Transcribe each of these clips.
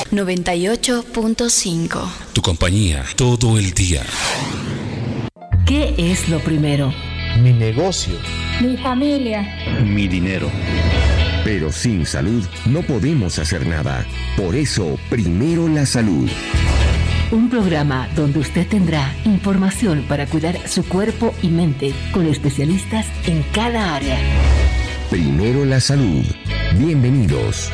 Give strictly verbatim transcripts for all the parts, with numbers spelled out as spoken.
noventa y ocho punto cinco. Tu compañía todo el día. ¿Qué es lo primero? Mi negocio. Mi familia. Mi dinero. Pero sin salud no podemos hacer nada. Por eso, primero la salud. Un programa donde usted tendrá información para cuidar su cuerpo y mente con especialistas en cada área. Primero la salud. Bienvenidos.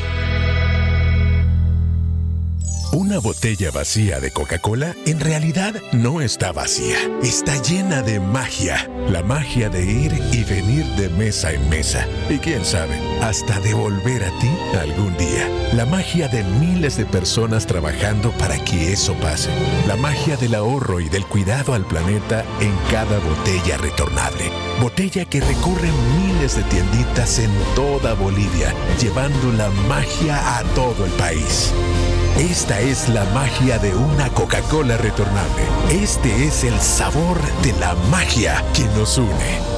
Una botella vacía de Coca-Cola en realidad no está vacía. Está llena de magia. La magia de ir y venir de mesa en mesa. Y quién sabe, hasta de volver a ti algún día. La magia de miles de personas trabajando para que eso pase. La magia del ahorro y del cuidado al planeta en cada botella retornable. Botella que recorre miles de tienditas en toda Bolivia, llevando la magia a todo el país. Esta es la magia de una Coca-Cola retornable. Este es el sabor de la magia que nos une.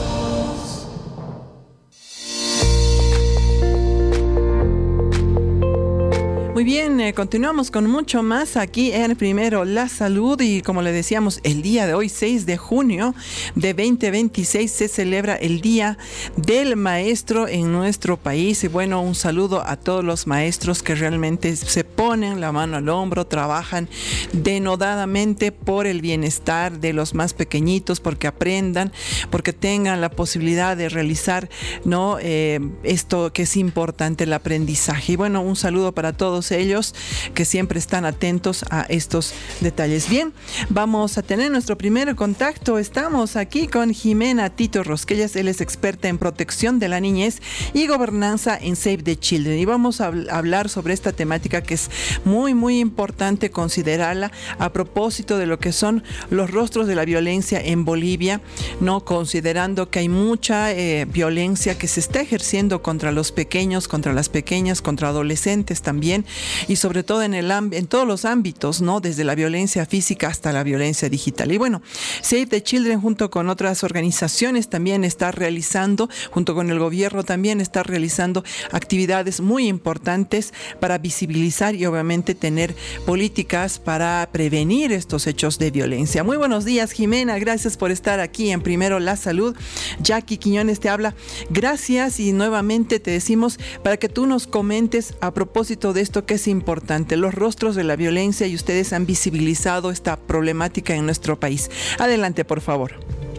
Muy bien, eh, continuamos con mucho más aquí en Primero la Salud y como le decíamos, el día de hoy, seis de junio de veinte veintiséis, se celebra el Día del Maestro en nuestro país. Y bueno, un saludo a todos los maestros que realmente se ponen la mano al hombro, trabajan denodadamente por el bienestar de los más pequeñitos, porque aprendan, porque tengan la posibilidad de realizar, ¿no? Eh, esto que es importante, el aprendizaje. Y bueno, un saludo para todos ellos que siempre están atentos a estos detalles. Bien, vamos a tener nuestro primer contacto. Estamos aquí con Jimena Tito Rosquellas. Él es experta en protección de la niñez y gobernanza en Save the Children. Y vamos a hablar sobre esta temática que es muy, muy importante considerarla a propósito de lo que son los rostros de la violencia en Bolivia, ¿no? Considerando que hay mucha eh, violencia que se está ejerciendo contra los pequeños, contra las pequeñas, contra adolescentes también, y sobre todo en, el, en todos los ámbitos, ¿no? Desde la violencia física hasta la violencia digital. Y bueno, Save the Children junto con otras organizaciones también está realizando, junto con el gobierno también está realizando actividades muy importantes para visibilizar y obviamente tener políticas para prevenir estos hechos de violencia. Muy buenos días, Jimena, gracias por estar aquí en Primero la Salud. Jackie Quiñones te habla. Gracias y nuevamente te decimos para que tú nos comentes a propósito de esto que es importante, los rostros de la violencia, y ustedes han visibilizado esta problemática en nuestro país. Adelante, por favor.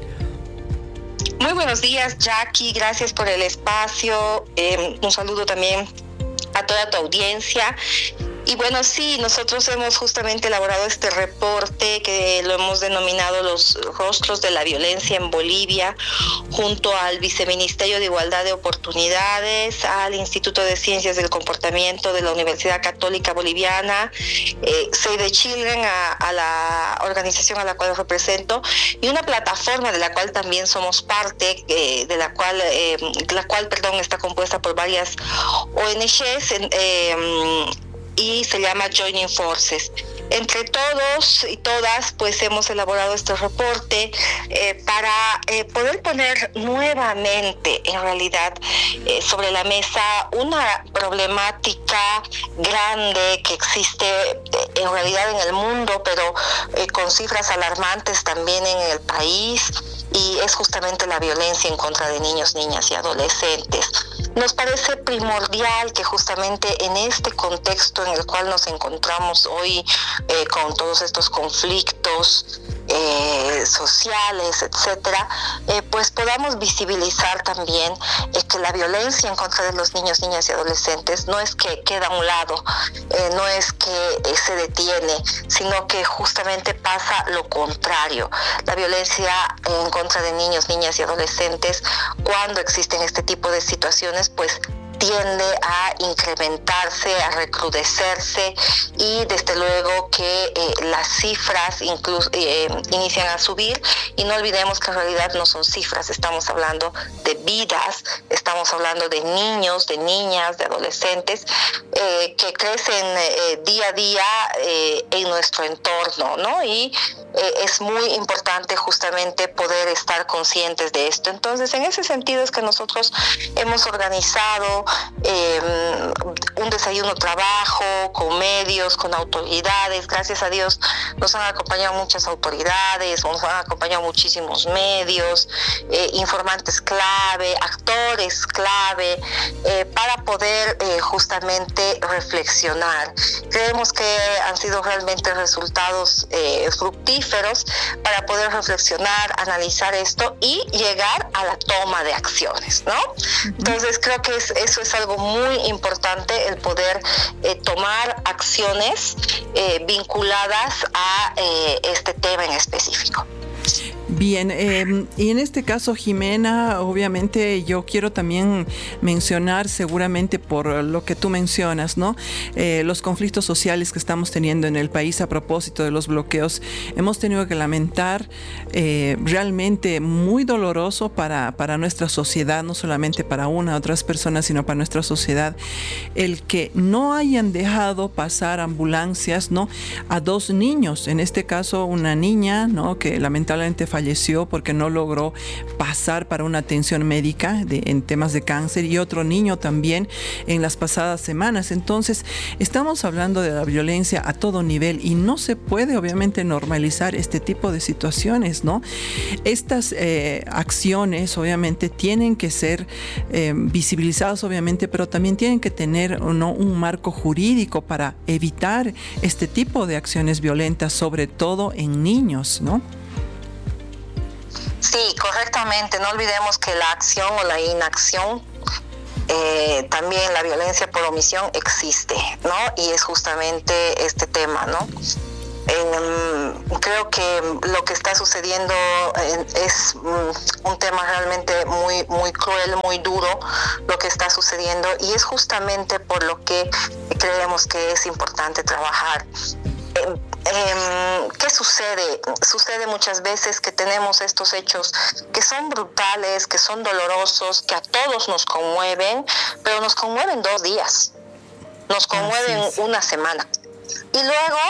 Muy buenos días, Jackie, gracias por el espacio. Eh, un saludo también a toda tu audiencia. Y bueno, sí, nosotros hemos justamente elaborado este reporte que lo hemos denominado Los Rostros de la Violencia en Bolivia, junto al Viceministerio de Igualdad de Oportunidades, al Instituto de Ciencias del Comportamiento de la Universidad Católica Boliviana, eh, Save the Children, a, a la organización a la cual represento, y una plataforma de la cual también somos parte, eh, de la cual, eh, la cual, perdón, está compuesta por varias O N Ges, eh, y se llama Joining Forces. Entre todos y todas, pues hemos elaborado este reporte eh, para eh, poder poner nuevamente, en realidad, eh, sobre la mesa una problemática grande que existe eh, en realidad en el mundo, pero eh, con cifras alarmantes también en el país, y es justamente la violencia en contra de niños, niñas y adolescentes. Nos parece primordial que justamente en este contexto en el cual nos encontramos hoy, eh, con todos estos conflictos eh, sociales, etcétera, eh, pues podamos visibilizar también eh, que la violencia en contra de los niños, niñas y adolescentes no es que queda a un lado, eh, no es que eh, se detiene, sino que justamente pasa lo contrario. La violencia en contra de niños, niñas y adolescentes, cuando existen este tipo de situaciones, pues tiende a incrementarse, a recrudecerse, y desde luego que eh, las cifras incluso eh, inician a subir, y no olvidemos que en realidad no son cifras, estamos hablando de vidas, estamos hablando de niños, de niñas, de adolescentes eh, que crecen eh, día a día eh, en nuestro entorno, ¿no? Y eh, es muy importante justamente poder estar conscientes de esto. Entonces, en ese sentido es que nosotros hemos organizado eh, un desayuno trabajo con medios, con autoridades. Gracias a Dios nos han acompañado muchas autoridades, nos han acompañado muchísimos medios, eh, informantes clave, actores clave, eh, para poder eh, justamente reflexionar. Creemos que han sido realmente resultados eh, fructíferos para poder reflexionar, analizar esto y llegar a la toma de acciones, ¿no? Uh-huh. Entonces creo que es, eso es algo muy importante, el poder eh, tomar acciones eh, vinculadas a eh, este tema en específico. Bien, eh, y en este caso, Jimena, obviamente yo quiero también mencionar, seguramente por lo que tú mencionas, ¿no? Eh, los conflictos sociales que estamos teniendo en el país a propósito de los bloqueos. Hemos tenido que lamentar eh, realmente muy doloroso para, para nuestra sociedad, no solamente para una u otras personas, sino para nuestra sociedad, el que no hayan dejado pasar ambulancias, ¿no? A dos niños, en este caso una niña, ¿no? Que lamentablemente falleció porque no logró pasar para una atención médica de, en temas de cáncer, y otro niño también en las pasadas semanas. Entonces estamos hablando de la violencia a todo nivel y no se puede obviamente normalizar este tipo de situaciones, ¿no? Estas eh, acciones obviamente tienen que ser eh, visibilizadas obviamente, pero también tienen que tener, ¿no?, un marco jurídico para evitar este tipo de acciones violentas, sobre todo en niños, ¿no? Sí, correctamente. No olvidemos que la acción o la inacción, eh, también la violencia por omisión existe, ¿no? Y es justamente este tema, ¿no? Eh, creo que lo que está sucediendo eh, es um, un tema realmente muy, muy cruel, muy duro, lo que está sucediendo, y es justamente por lo que creemos que es importante trabajar. Eh, Eh, ¿Qué sucede? Sucede muchas veces que tenemos estos hechos que son brutales, que son dolorosos, que a todos nos conmueven, pero nos conmueven dos días, nos conmueven una semana, y luego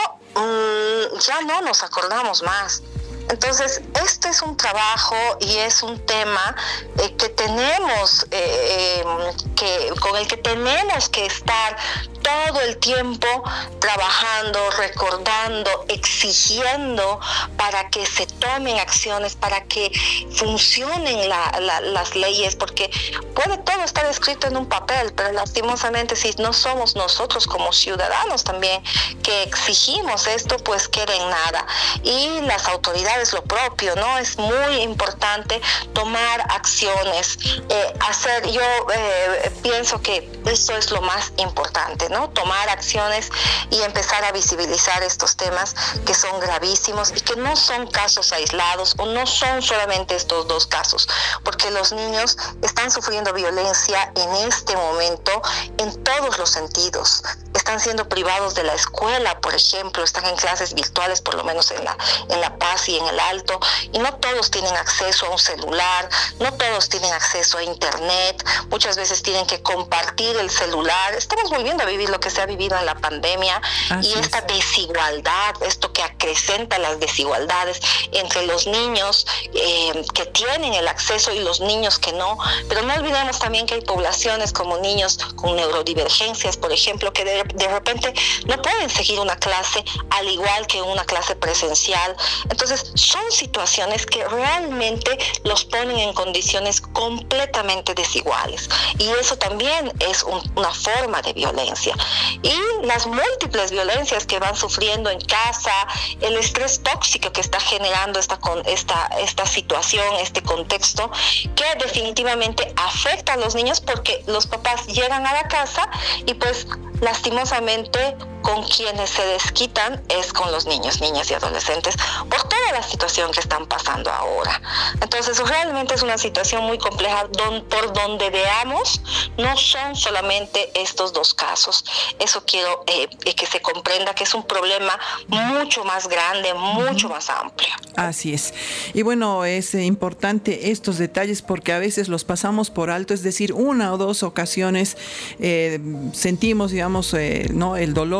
mmm, ya no nos acordamos más. Entonces, este es un trabajo y es un tema eh, que tenemos, eh, eh, que, con el que tenemos que estar todo el tiempo trabajando, recordando, exigiendo para que se tomen acciones, para que funcionen la, la, las leyes, porque puede todo estar escrito en un papel, pero lastimosamente si no somos nosotros como ciudadanos también que exigimos esto, pues queda en nada. Y las autoridades lo propio, ¿no? Es muy importante tomar acciones, eh, hacer, yo eh, pienso que eso es lo más importante, ¿no? Tomar acciones y empezar a visibilizar estos temas que son gravísimos y que no son casos aislados, o no son solamente estos dos casos, porque los niños están sufriendo violencia en este momento en todos los sentidos. Están siendo privados de la escuela, por ejemplo, están en clases virtuales, por lo menos en la, en La Paz y en el Alto, y no todos tienen acceso a un celular, no todos tienen acceso a internet, muchas veces tienen que compartir el celular. Estamos volviendo a vivir lo que se ha vivido en la pandemia. Así y esta es. desigualdad, esto que acrecenta las desigualdades entre los niños eh, que tienen el acceso y los niños que no. Pero no olvidemos también que hay poblaciones como niños con neurodivergencias, por ejemplo, que de, de repente no pueden seguir una clase al igual que una clase presencial. Entonces son situaciones que realmente los ponen en condiciones completamente desiguales, y eso también es un, una forma de violencia. Y las múltiples violencias que van sufriendo en casa, el estrés tóxico que está generando esta, esta, esta situación, este contexto, que definitivamente afecta a los niños, porque los papás llegan a la casa y pues lastimosamente con quienes se desquitan es con los niños, niñas y adolescentes, por toda la situación que están pasando ahora. Entonces realmente es una situación muy compleja, don, por donde veamos, no son solamente estos dos casos. Eso quiero eh, que se comprenda, que es un problema mucho más grande, mucho uh-huh. más amplio. Así es. Y bueno, es importante estos detalles porque a veces los pasamos por alto, es decir, una o dos ocasiones eh, sentimos, digamos, eh, ¿no? el dolor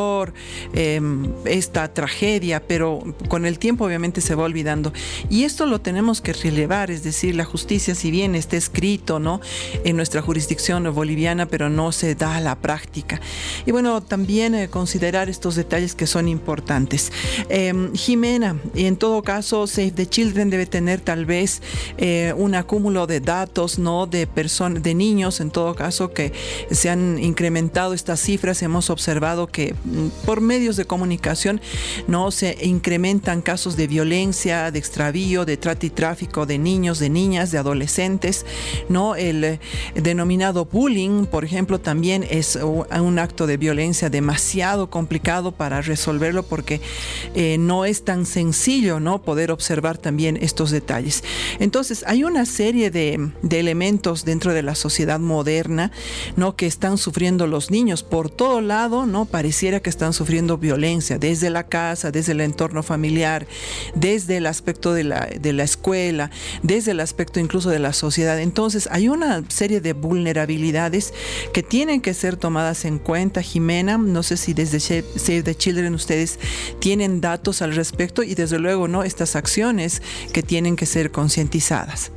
dolor, eh, esta tragedia, pero con el tiempo obviamente se va olvidando. Y esto lo tenemos que relevar, es decir, la justicia, si bien está escrito, ¿no?, en nuestra jurisdicción boliviana, pero no se da a la práctica. Y bueno, también eh, considerar estos detalles que son importantes. Eh, Jimena, y en todo caso, Save the Children debe tener tal vez eh, un acúmulo de datos, ¿no?, de personas, de niños, en todo caso, que se han incrementado estas cifras. Hemos observado que por medios de comunicación, ¿no?, se incrementan casos de violencia, de extravío, de trata y tráfico de niños, de niñas, de adolescentes, ¿no? El eh, denominado bullying, por ejemplo, también es un acto de violencia demasiado complicado para resolverlo, porque eh, no es tan sencillo, ¿no?, poder observar también estos detalles. Entonces, hay una serie de, de elementos dentro de la sociedad moderna, ¿no?, que están sufriendo los niños. Por todo lado, ¿no?, pareciera que están sufriendo violencia, desde la casa, desde el entorno familiar, desde el aspecto de la, de la escuela, desde el aspecto incluso de la sociedad. Entonces, hay una serie de vulnerabilidades que tienen que ser tomadas en cuenta. Jimena, no sé si desde Save the Children ustedes tienen datos al respecto, y desde luego, ¿no?, estas acciones que tienen que ser concientizadas.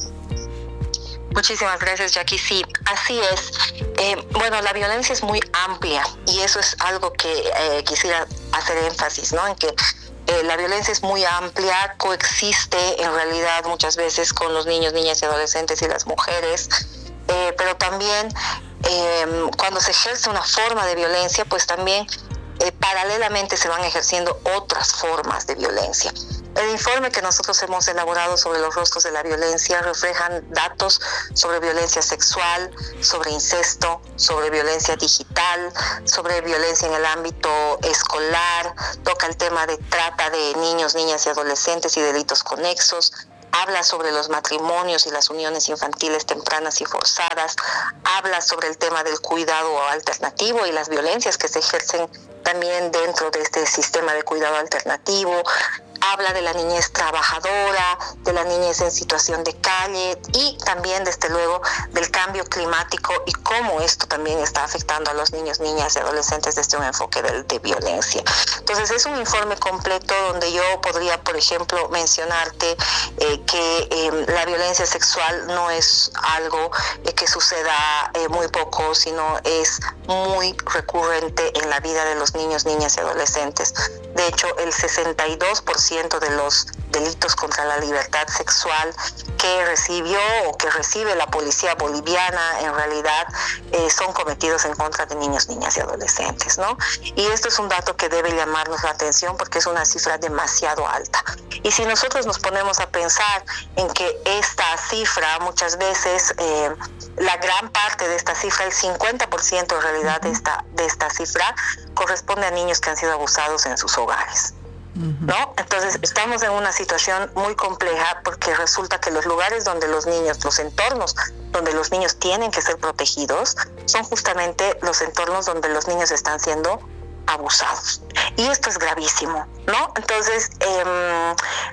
Muchísimas gracias, Jackie. Sí, así es. Eh, bueno, la violencia es muy amplia, y eso es algo que eh, quisiera hacer énfasis, ¿no?, en que eh, la violencia es muy amplia, coexiste en realidad muchas veces con los niños, niñas y adolescentes y las mujeres, eh, pero también eh, cuando se ejerce una forma de violencia, pues también eh, paralelamente se van ejerciendo otras formas de violencia. El informe que nosotros hemos elaborado sobre los rostros de la violencia reflejan datos sobre violencia sexual, sobre incesto, sobre violencia digital, sobre violencia en el ámbito escolar, toca el tema de trata de niños, niñas y adolescentes y delitos conexos, habla sobre los matrimonios y las uniones infantiles tempranas y forzadas, habla sobre el tema del cuidado alternativo y las violencias que se ejercen también dentro de este sistema de cuidado alternativo, habla de la niñez trabajadora, de la niñez en situación de calle y también, desde luego, del cambio climático y cómo esto también está afectando a los niños, niñas y adolescentes desde un enfoque de, de violencia. Entonces, es un informe completo donde yo podría, por ejemplo, mencionarte eh, que eh, la violencia sexual no es algo eh, que suceda eh, muy poco, sino es muy recurrente en la vida de los niños, niñas y adolescentes. De hecho, el sesenta y dos por ciento de los delitos contra la libertad sexual que recibió o que recibe la policía boliviana en realidad eh, son cometidos en contra de niños, niñas y adolescentes, ¿no? Y esto es un dato que debe llamarnos la atención porque es una cifra demasiado alta. Y si nosotros nos ponemos a pensar en que esta cifra muchas veces, eh, la gran parte de esta cifra, el cincuenta por ciento en realidad de esta, de esta cifra, corresponde a niños que han sido abusados en sus hogares, ¿no? Entonces estamos en una situación muy compleja porque resulta que los lugares donde los niños, los entornos donde los niños tienen que ser protegidos, son justamente los entornos donde los niños están siendo abusados. Y esto es gravísimo, ¿no? Entonces, eh,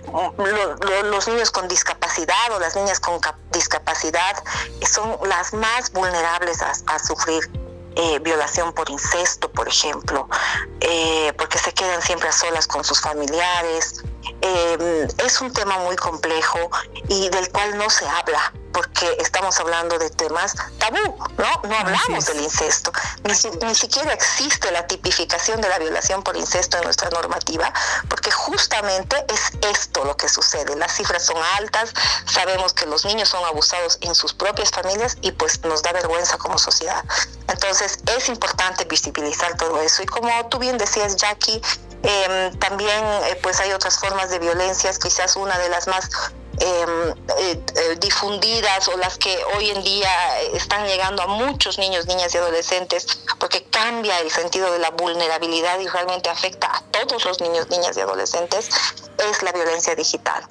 lo, lo, los niños con discapacidad o las niñas con discapacidad son las más vulnerables a, a sufrir Eh, violación por incesto, por ejemplo, eh, porque se quedan siempre a solas con sus familiares. Eh, es un tema muy complejo y del cual no se habla, porque estamos hablando de temas tabú, ¿no? No hablamos del incesto, ni, ni siquiera existe la tipificación de la violación por incesto en nuestra normativa, porque justamente es esto lo que sucede. Las cifras son altas, sabemos que los niños son abusados en sus propias familias y pues nos da vergüenza como sociedad. Entonces es importante visibilizar todo eso y como tú bien decías, Jackie, eh, también eh, pues hay otras formas de violencias, quizás una de las más Eh, eh, eh, difundidas o las que hoy en día están llegando a muchos niños, niñas y adolescentes, porque cambia el sentido de la vulnerabilidad y realmente afecta a todos los niños, niñas y adolescentes, es la violencia digital,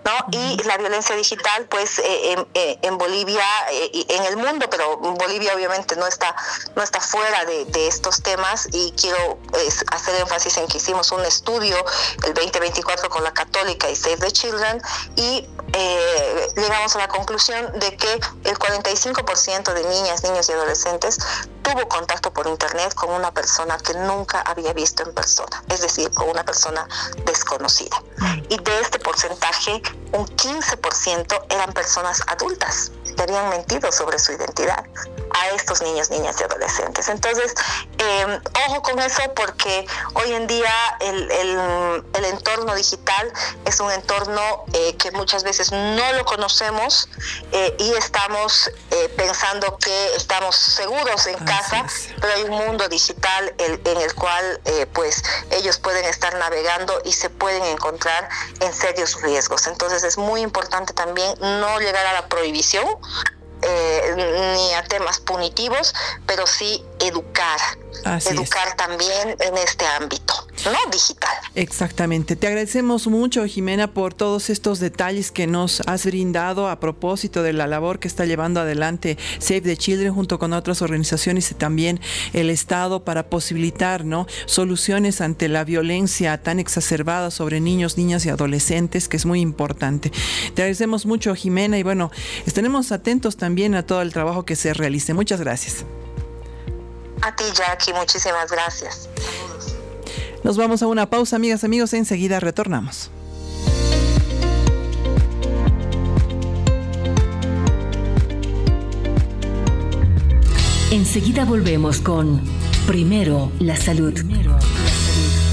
¿no? Y la violencia digital, pues eh, en, en Bolivia eh, y en el mundo, pero Bolivia obviamente no está, no está fuera de, de estos temas, y quiero eh, hacer énfasis en que hicimos un estudio el veinte veinticuatro con la Católica y Save the Children, y eh, llegamos a la conclusión de que el cuarenta y cinco por ciento de niñas, niños y adolescentes tuvo contacto por internet con una persona que nunca había visto en persona, es decir, con una persona desconocida. Y de este porcentaje, un quince por ciento eran personas adultas que habían mentido sobre su identidad a estos niños, niñas y adolescentes. Entonces, eh, ojo con eso, porque hoy en día el, el, el entorno digital es un entorno eh, que muchas veces no lo conocemos eh, y estamos eh, pensando que estamos seguros en casa, pero hay un mundo digital el, en el cual eh, pues ellos pueden estar navegando y se pueden encontrar en serios riesgos. Entonces es muy importante también no llegar a la prohibición eh, ni a temas punitivos, pero sí educar. Así educar es. También en este ámbito, ¿no? Digital. Exactamente. Te agradecemos mucho, Jimena, por todos estos detalles que nos has brindado a propósito de la labor que está llevando adelante Save the Children junto con otras organizaciones y también el Estado para posibilitar, ¿no?, soluciones ante la violencia tan exacerbada sobre niños, niñas y adolescentes, que es muy importante. Te agradecemos mucho, Jimena, y bueno, estaremos atentos también a todo el trabajo que se realice. Muchas gracias. A ti, Jackie, muchísimas gracias. Nos vamos a una pausa, amigas, amigos, enseguida retornamos. Enseguida volvemos con Primero la Salud. Primero.